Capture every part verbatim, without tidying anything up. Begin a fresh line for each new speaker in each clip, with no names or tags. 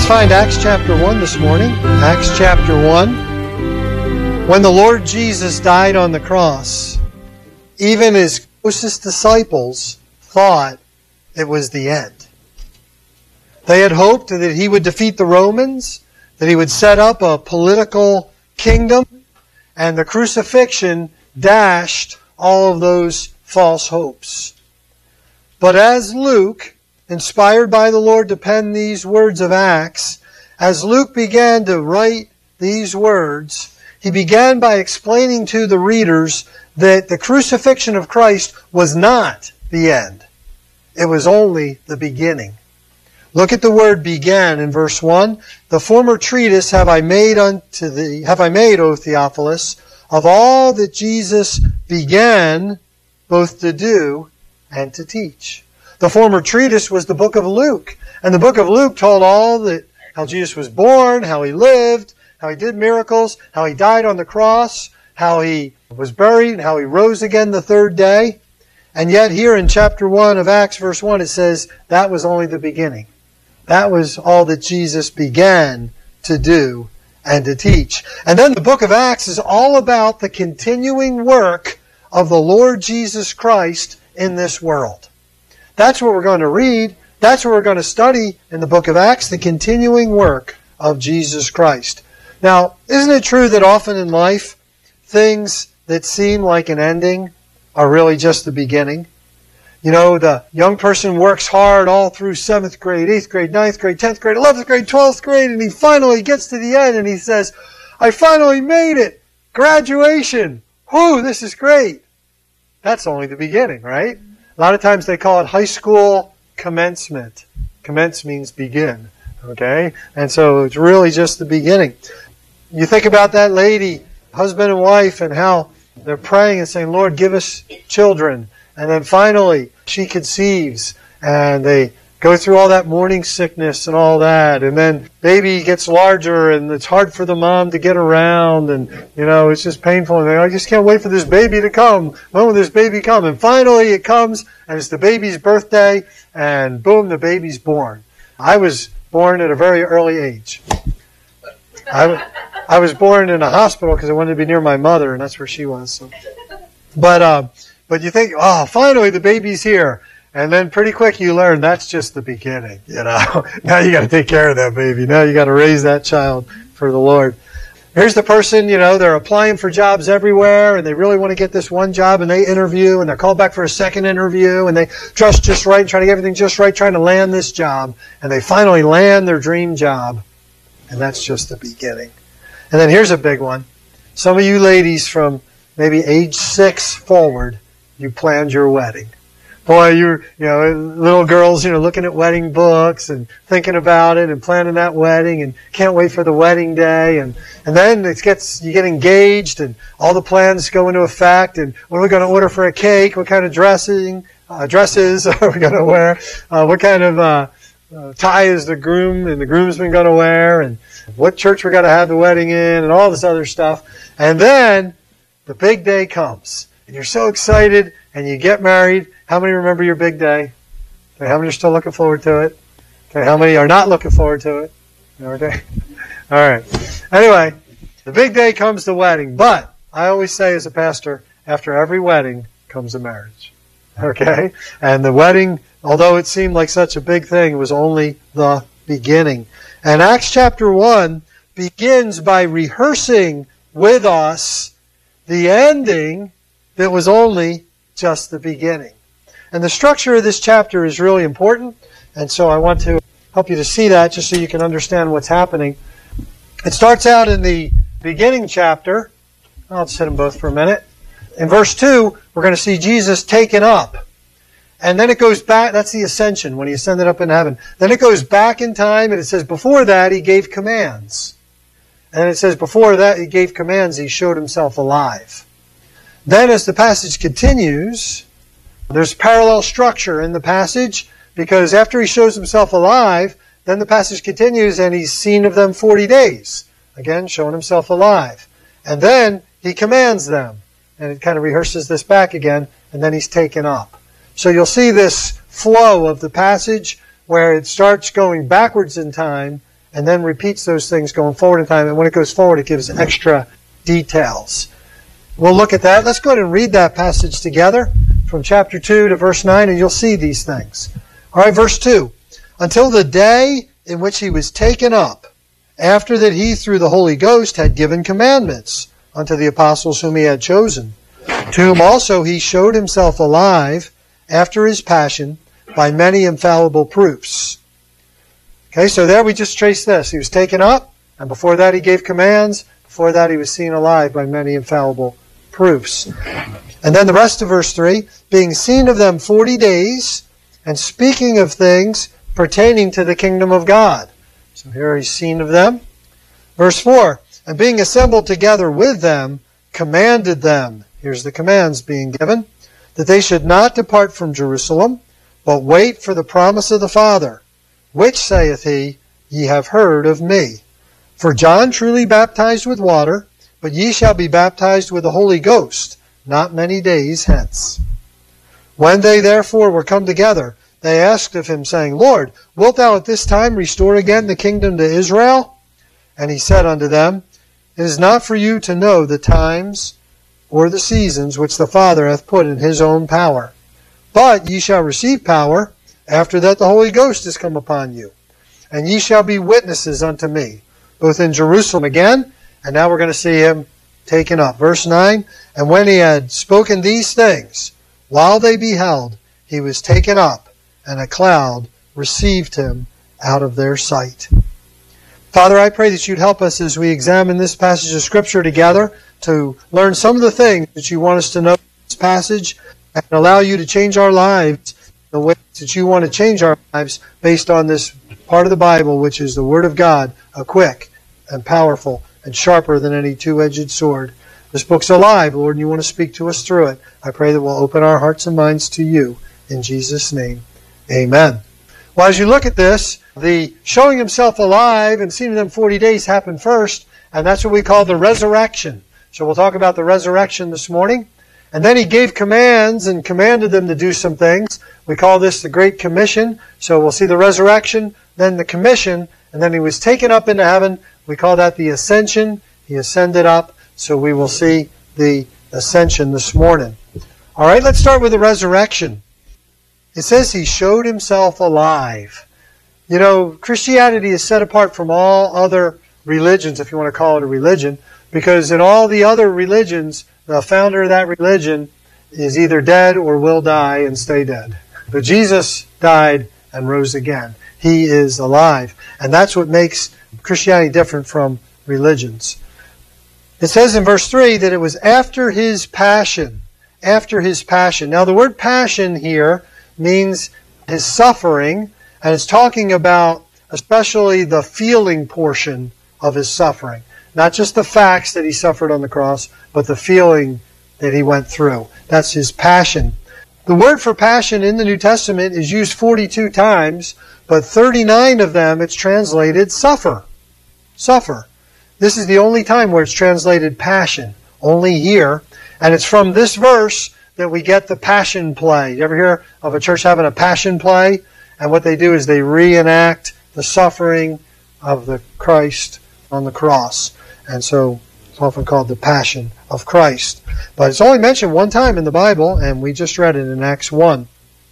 Let's find Acts chapter one this morning. Acts chapter one. When the Lord Jesus died on the cross, even his closest disciples thought it was the end. They had hoped that he would defeat the Romans, that he would set up a political kingdom, and the crucifixion dashed all of those false hopes. But as Luke, inspired by the Lord to pen these words of Acts, as Luke began to write these words, he began by explaining to the readers that the crucifixion of Christ was not the end. It was only the beginning. Look at the word began in verse one. The former treatise have I made unto thee, have I made, O Theophilus, of all that Jesus began both to do and to teach. The former treatise was the book of Luke. And the book of Luke told all that how Jesus was born, how he lived, how he did miracles, how he died on the cross, how he was buried, how he rose again the third day. And yet here in chapter one of Acts verse one it says that was only the beginning. That was all that Jesus began to do and to teach. And then the book of Acts is all about the continuing work of the Lord Jesus Christ in this world. That's what we're going to read. That's what we're going to study in the book of Acts, the continuing work of Jesus Christ. Now, isn't it true that often in life, things that seem like an ending are really just the beginning? You know, the young person works hard all through seventh grade, eighth grade, ninth grade, tenth grade, eleventh grade, twelfth grade, and he finally gets to the end and he says, I finally made it! Graduation! Whew, this is great! That's only the beginning, right? A lot of times they call it high school commencement. Commence means begin, okay? And so it's really just the beginning. You think about that lady, husband and wife, and how they're praying and saying, Lord, give us children. And then finally, she conceives, and they go through all that morning sickness and all that. And then baby gets larger, and it's hard for the mom to get around, and, you know, it's just painful. And they, I just can't wait for this baby to come. When will this baby come? And finally it comes, and it's the baby's birthday, and boom, the baby's born. I was born at a very early age. I, I was born in a hospital because I wanted to be near my mother, and that's where she was. So. But, uh, but you think, oh, finally the baby's here. And then pretty quick you learn that's just the beginning, you know. Now you got to take care of that baby. Now you got to raise that child for the Lord. Here's the person, you know, they're applying for jobs everywhere and they really want to get this one job and they interview and they're called back for a second interview and they dress just right and try to get everything just right trying to land this job. And they finally land their dream job. And that's just the beginning. And then here's a big one. Some of you ladies from maybe age six forward, you planned your wedding. Boy, you're, you know, little girls, you know, looking at wedding books and thinking about it and planning that wedding and can't wait for the wedding day. And, and then it gets, you get engaged and all the plans go into effect. And what are we going to order for a cake? What kind of dressing, uh, dresses are we going to wear? Uh, what kind of, uh, uh, tie is the groom and the groomsman going to wear? And what church we're going to have the wedding in and all this other stuff. And then the big day comes and you're so excited and you get married. How many remember your big day? Okay, how many are still looking forward to it? Okay, how many are not looking forward to it? Okay. All right. Anyway, the big day comes the wedding. But I always say as a pastor, after every wedding comes a marriage. Okay? And the wedding, although it seemed like such a big thing, was only the beginning. And Acts chapter one begins by rehearsing with us the ending that was only just the beginning. And the structure of this chapter is really important, and so I want to help you to see that just so you can understand what's happening. It starts out in the beginning chapter. I'll just hit them both for a minute. In verse two, we're going to see Jesus taken up. And then it goes back, that's the ascension, when he ascended up into heaven. Then it goes back in time, and it says before that he gave commands. And it says before that he gave commands, he showed himself alive. Then as the passage continues, there's parallel structure in the passage because after he shows himself alive, then the passage continues and he's seen of them forty days. Again, showing himself alive. And then he commands them. And it kind of rehearses this back again, and then he's taken up. So you'll see this flow of the passage where it starts going backwards in time and then repeats those things going forward in time. And when it goes forward, it gives extra details. We'll look at that. Let's go ahead and read that passage together from chapter two to verse nine, and you'll see these things. All right, verse two. Until the day in which he was taken up, after that he through the Holy Ghost had given commandments unto the apostles whom he had chosen, to whom also he showed himself alive after his passion by many infallible proofs. Okay, so there we just trace this. He was taken up, and before that he gave commands. Before that he was seen alive by many infallible proofs. And then the rest of verse three, being seen of them forty days, and speaking of things pertaining to the kingdom of God. So here he's seen of them. Verse four, and being assembled together with them, commanded them, here's the commands being given, that they should not depart from Jerusalem, but wait for the promise of the Father, which saith he, ye have heard of me. For John truly baptized with water, but ye shall be baptized with the Holy Ghost not many days hence. When they therefore were come together, they asked of him, saying, Lord, wilt thou at this time restore again the kingdom to Israel? And he said unto them, It is not for you to know the times or the seasons which the Father hath put in his own power. But ye shall receive power, after that the Holy Ghost is come upon you. And ye shall be witnesses unto me, both in Jerusalem again, and now we're going to see him taken up. Verse nine, And when he had spoken these things, while they beheld, he was taken up, and a cloud received him out of their sight. Father, I pray that you'd help us as we examine this passage of Scripture together to learn some of the things that you want us to know in this passage and allow you to change our lives the way that you want to change our lives based on this part of the Bible, which is the Word of God, a quick and powerful and sharper than any two-edged sword. This book's alive, Lord, and you want to speak to us through it. I pray that we'll open our hearts and minds to you. In Jesus' name, amen. Well, as you look at this, the showing himself alive and seeing them forty days happened first, and that's what we call the resurrection. So we'll talk about the resurrection this morning. And then he gave commands and commanded them to do some things. We call this the Great Commission. So we'll see the resurrection, then the commission, and then he was taken up into heaven. We call that the ascension. He ascended up. So we will see the ascension this morning. All right, let's start with the resurrection. It says he showed himself alive. You know, Christianity is set apart from all other religions, if you want to call it a religion, because in all the other religions, the founder of that religion is either dead or will die and stay dead. But Jesus died and rose again. He is alive. And that's what makes Christianity different from religions. It says in verse three that it was after his passion. After his passion. Now the word passion here means his suffering, and it's talking about especially the feeling portion of his suffering. Not just the facts that he suffered on the cross, but the feeling that he went through. That's his passion. The word for passion in the New Testament is used forty-two times, but thirty-nine of them it's translated suffer. Suffer. This is the only time where it's translated passion. Only here. And it's from this verse that we get the passion play. You ever hear of a church having a passion play? And what they do is they reenact the suffering of the Christ on the cross. And so it's often called the Passion of Christ. But it's only mentioned one time in the Bible, and we just read it in Acts one.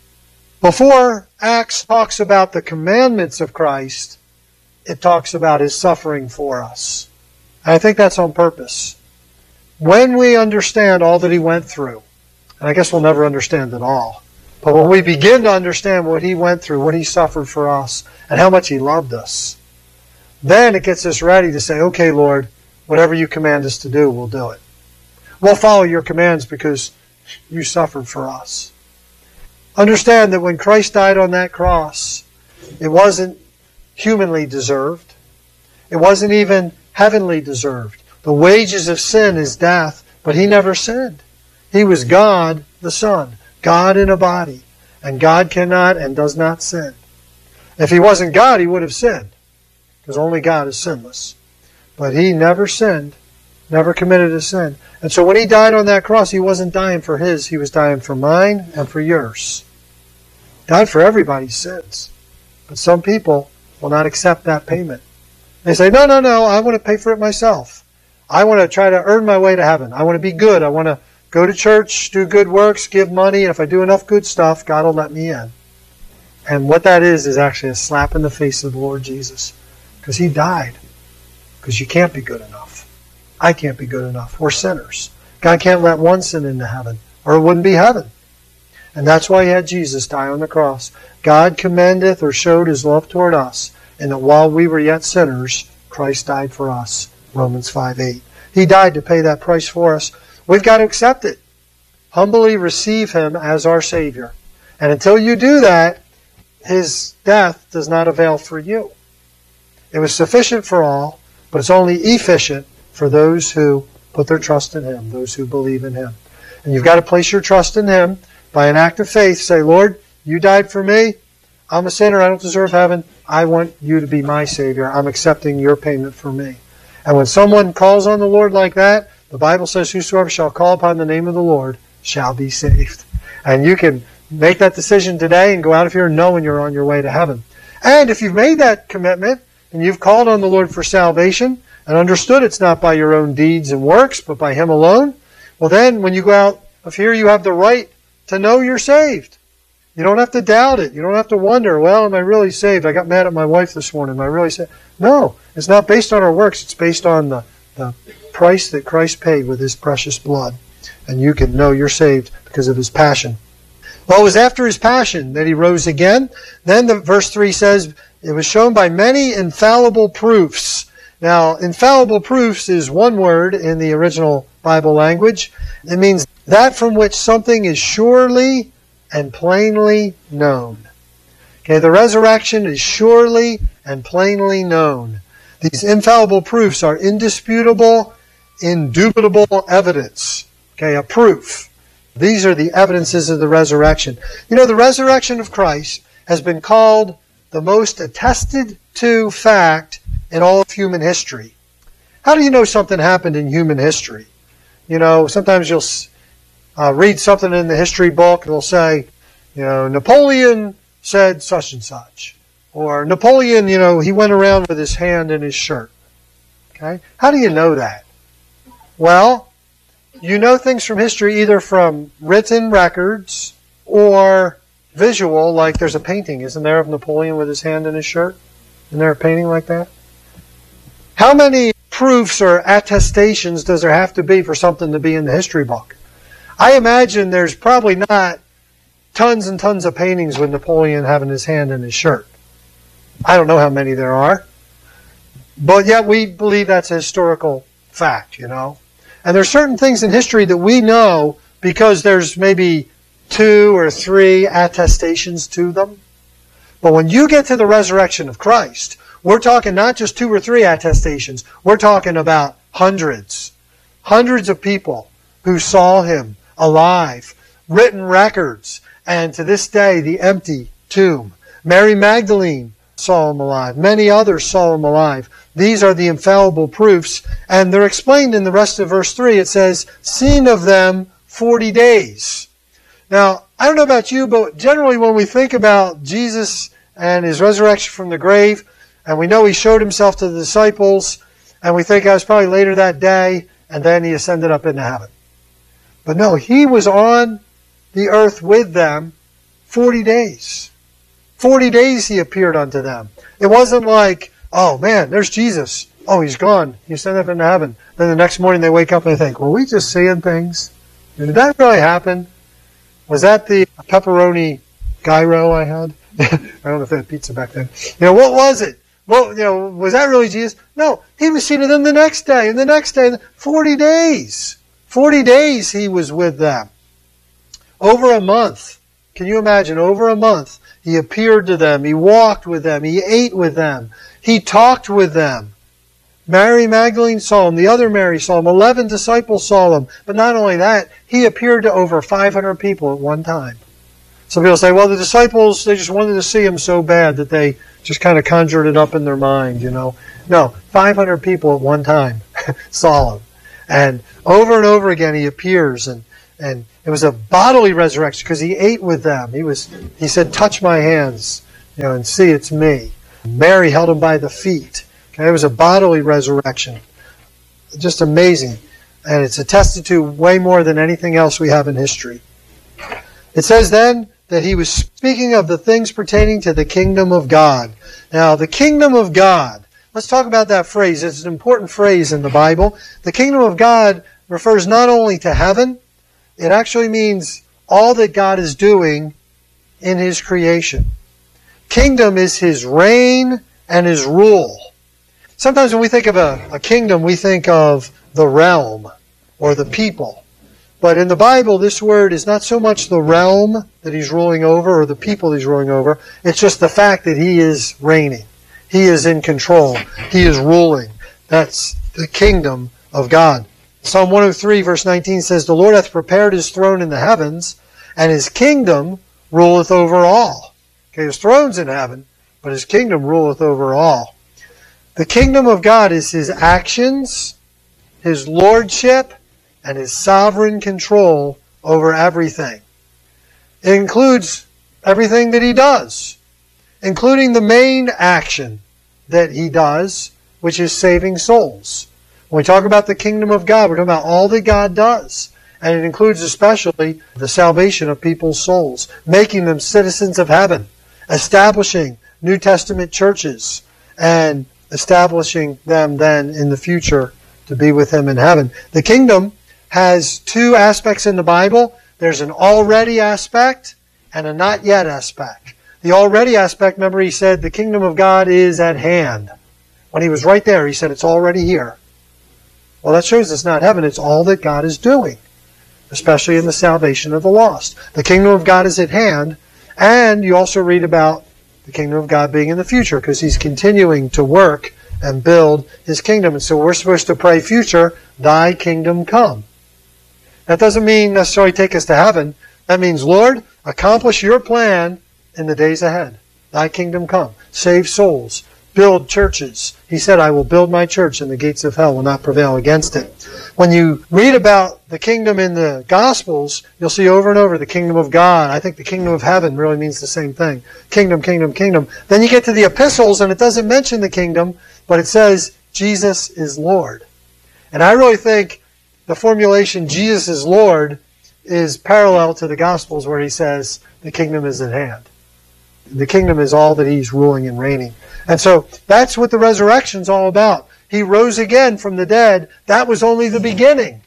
Before Acts talks about the commandments of Christ, it talks about his suffering for us. And I think that's on purpose. When we understand all that he went through, and I guess we'll never understand it all, but when we begin to understand what he went through, what he suffered for us, and how much he loved us, then it gets us ready to say, okay, Lord, whatever you command us to do, we'll do it. We'll follow your commands because you suffered for us. Understand that when Christ died on that cross, it wasn't humanly deserved. It wasn't even heavenly deserved. The wages of sin is death, but he never sinned. He was God the Son, God in a body, and God cannot and does not sin. If he wasn't God, he would have sinned, because only God is sinless. But he never sinned, never committed a sin. And so when he died on that cross, he wasn't dying for his, he was dying for mine and for yours. He died for everybody's sins. But some people will not accept that payment. They say, no, no, no, I want to pay for it myself. I want to try to earn my way to heaven. I want to be good. I want to go to church, do good works, give money, and if I do enough good stuff, God will let me in. And what that is is actually a slap in the face of the Lord Jesus. Because He died. Because you can't be good enough. I can't be good enough. We're sinners. God can't let one sin into heaven, or it wouldn't be heaven. And that's why He had Jesus die on the cross. God commendeth or showed His love toward us, and that while we were yet sinners, Christ died for us. Romans five eight. He died to pay that price for us. We've got to accept it. Humbly receive Him as our Savior. And until you do that, His death does not avail for you. It was sufficient for all, but it's only efficient for those who put their trust in Him, those who believe in Him. And you've got to place your trust in Him by an act of faith. Say, Lord, You died for me. I'm a sinner. I don't deserve heaven. I want You to be my Savior. I'm accepting Your payment for me. And when someone calls on the Lord like that, the Bible says, whosoever shall call upon the name of the Lord shall be saved. And you can make that decision today and go out of here knowing you're on your way to heaven. And if you've made that commitment and you've called on the Lord for salvation and understood it's not by your own deeds and works, but by Him alone, well then when you go out of here, you have the right to know you're saved. You don't have to doubt it. You don't have to wonder, well, am I really saved? I got mad at my wife this morning. Am I really saved? No, it's not based on our works. It's based on the, the price that Christ paid with His precious blood. And you can know you're saved because of His passion. Well, it was after His passion that He rose again. Then the verse three says, it was shown by many infallible proofs. Now, infallible proofs is one word in the original Bible language. It means that from which something is surely and plainly known. Okay, the resurrection is surely and plainly known. These infallible proofs are indisputable, indubitable evidence. Okay, a proof. These are the evidences of the resurrection. You know, the resurrection of Christ has been called the most attested to fact in all of human history. How do you know something happened in human history? You know, sometimes you'll uh, read something in the history book and it'll say, you know, Napoleon said such and such. Or Napoleon, you know, he went around with his hand in his shirt. Okay? How do you know that? Well, you know things from history either from written records or visual, like there's a painting, isn't there, of Napoleon with his hand in his shirt? Isn't there a painting like that? How many proofs or attestations does there have to be for something to be in the history book? I imagine there's probably not tons and tons of paintings with Napoleon having his hand in his shirt. I don't know how many there are. But yet we believe that's a historical fact, you know. And there's certain things in history that we know because there's maybe two or three attestations to them. But when you get to the resurrection of Christ, we're talking not just two or three attestations. We're talking about hundreds. Hundreds of people who saw Him alive. Written records. And to this day, the empty tomb. Mary Magdalene saw Him alive. Many others saw Him alive. These are the infallible proofs. And they're explained in the rest of verse three. It says, seen of them forty days. Now, I don't know about you, but generally when we think about Jesus and His resurrection from the grave, and we know He showed Himself to the disciples, and we think it was probably later that day, and then He ascended up into heaven. But no, He was on the earth with them forty days. Forty days He appeared unto them. It wasn't like, oh man, there's Jesus. Oh, He's gone. He ascended up into heaven. Then the next morning they wake up and they think, were we just seeing things? Did that really happen? Was that the pepperoni gyro I had? I don't know if they had pizza back then. You know, what was it? Well, you know, was that really Jesus? No, He was seen to them the next day, and the next day, forty days. Forty days He was with them. Over a month. Can you imagine? Over a month, He appeared to them. He walked with them. He ate with them. He talked with them. Mary Magdalene saw Him. The other Mary saw Him. Eleven disciples saw Him. But not only that, He appeared to over five hundred people at one time. Some people say, well, the disciples, they just wanted to see Him so bad that they just kind of conjured it up in their mind, you know. No, five hundred people at one time saw Him. And over and over again He appears. And, and it was a bodily resurrection because He ate with them. He was. He said, touch my hands, you know, and see it's me. Mary held Him by the feet. Okay, it was a bodily resurrection. Just amazing. And it's attested to way more than anything else we have in history. It says then that he was speaking of the things pertaining to the kingdom of God. Now, the kingdom of God. Let's talk about that phrase. It's an important phrase in the Bible. The kingdom of God refers not only to heaven, it actually means all that God is doing in His creation. Kingdom is His reign and His rule. Sometimes when we think of a, a kingdom, we think of the realm or the people. But in the Bible, this word is not so much the realm that He's ruling over or the people He's ruling over. It's just the fact that He is reigning. He is in control. He is ruling. That's the kingdom of God. Psalm one oh three verse nineteen says, "The Lord hath prepared His throne in the heavens, and His kingdom ruleth over all." Okay, His throne's in heaven, but His kingdom ruleth over all. The kingdom of God is His actions, His lordship, and His sovereign control over everything. It includes everything that He does, including the main action that He does, which is saving souls. When we talk about the kingdom of God, we're talking about all that God does. And it includes especially the salvation of people's souls, making them citizens of heaven, establishing New Testament churches, and establishing them then in the future to be with Him in heaven. The kingdom has two aspects in the Bible. There's an already aspect and a not yet aspect. The already aspect, remember He said the kingdom of God is at hand. When He was right there, He said it's already here. Well, that shows it's not heaven. It's all that God is doing, especially in the salvation of the lost. The kingdom of God is at hand, and you also read about the kingdom of God being in the future because He's continuing to work and build His kingdom. And so we're supposed to pray future, Thy kingdom come. That doesn't mean necessarily take us to heaven. That means, Lord, accomplish Your plan in the days ahead. Thy kingdom come. Save souls. Build churches. He said, I will build my church and the gates of hell will not prevail against it. When you read about the kingdom in the Gospels, you'll see over and over the kingdom of God. I think the kingdom of heaven really means the same thing. Kingdom, kingdom, kingdom. Then you get to the epistles and it doesn't mention the kingdom, but it says Jesus is Lord. And I really think the formulation Jesus is Lord is parallel to the Gospels where He says the kingdom is at hand. The kingdom is all that He's ruling and reigning. And so that's what the resurrection's all about. He rose again from the dead. That was only the beginning.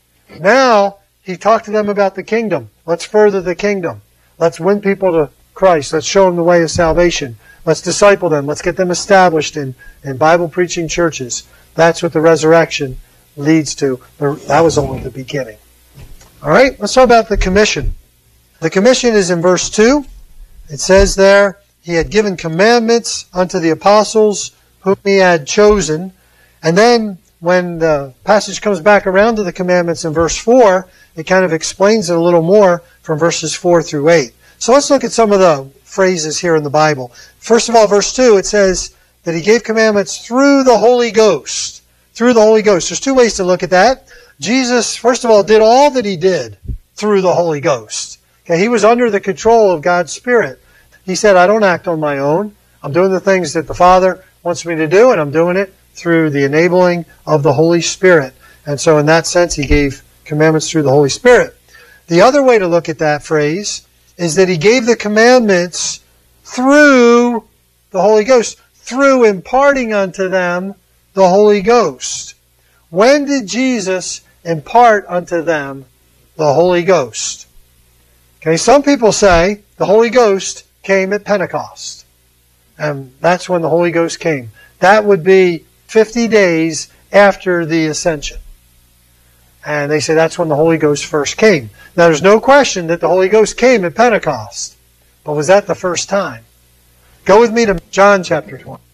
Now, He talked to them about the kingdom. Let's further the kingdom. Let's win people to Christ. Let's show them the way of salvation. Let's disciple them. Let's get them established in, in Bible-preaching churches. That's what the resurrection leads to. That was only the beginning. All right, let's talk about the commission. The commission is in verse two. It says there, He had given commandments unto the apostles whom He had chosen. And then when the passage comes back around to the commandments in verse four, it kind of explains it a little more from verses four through eight. So let's look at some of the phrases here in the Bible. First of all, verse two, it says that He gave commandments through the Holy Ghost. Through the Holy Ghost. There's two ways to look at that. Jesus, first of all, did all that He did through the Holy Ghost. Okay, He was under the control of God's Spirit. He said, I don't act on my own. I'm doing the things that the Father wants me to do, and I'm doing it through the enabling of the Holy Spirit. And so in that sense, He gave commandments through the Holy Spirit. The other way to look at that phrase is that He gave the commandments through the Holy Ghost, through imparting unto them the Holy Ghost. When did Jesus impart unto them the Holy Ghost? Okay, some people say the Holy Ghost came at Pentecost. And that's when the Holy Ghost came. That would be fifty days after the ascension. And they say that's when the Holy Ghost first came. Now there's no question that the Holy Ghost came at Pentecost. But was that the first time? Go with me to John chapter twenty.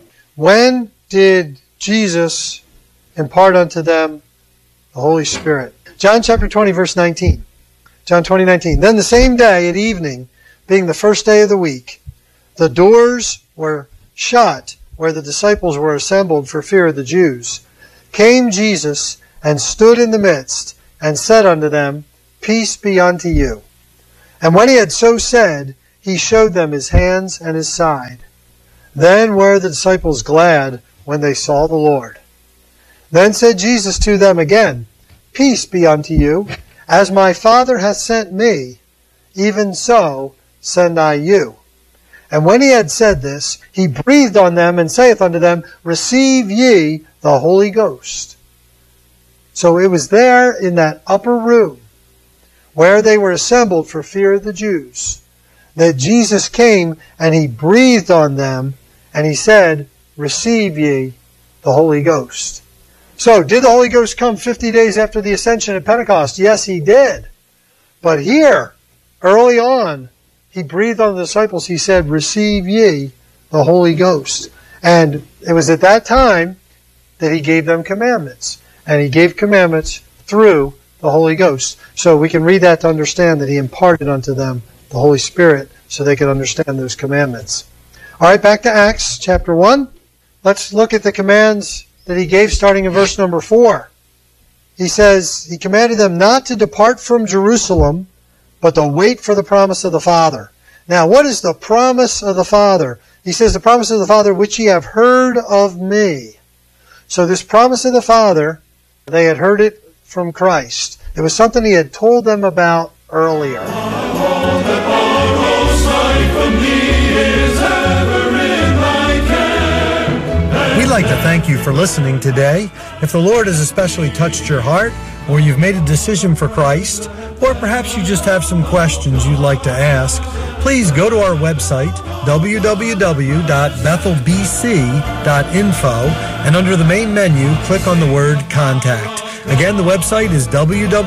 When did Jesus impart unto them the Holy Spirit? John chapter twenty, verse nineteen. John twenty, nineteen. Then the same day at evening, being the first day of the week, the doors were shut where the disciples were assembled for fear of the Jews. Came Jesus and stood in the midst and said unto them, Peace be unto you. And when He had so said, He showed them His hands and His side. Then were the disciples glad when they saw the Lord. Then said Jesus to them again, Peace be unto you. As my Father hath sent me, even so send I you. And when he had said this, he breathed on them, and saith unto them, Receive ye the Holy Ghost. So it was there in that upper room, where they were assembled for fear of the Jews, that Jesus came and he breathed on them, and he said, Receive ye the Holy Ghost. So, did the Holy Ghost come fifty days after the ascension at Pentecost? Yes, he did. But here, early on, he breathed on the disciples. He said, Receive ye the Holy Ghost. And it was at that time that he gave them commandments. And he gave commandments through the Holy Ghost. So we can read that to understand that he imparted unto them the Holy Spirit so they could understand those commandments. All right, back to Acts chapter one. Let's look at the commands that he gave starting in verse number four. He says, he commanded them not to depart from Jerusalem, but to wait for the promise of the Father. Now, what is the promise of the Father? He says, the promise of the Father, which ye have heard of me. So this promise of the Father, they had heard it from Christ. It was something he had told them about earlier.
We'd like to thank you for listening today. If the Lord has especially touched your heart, or you've made a decision for Christ, or perhaps you just have some questions you'd like to ask, please go to our website, w w w dot bethel b c dot info, and under the main menu, click on the word Contact. Again, the website is w w w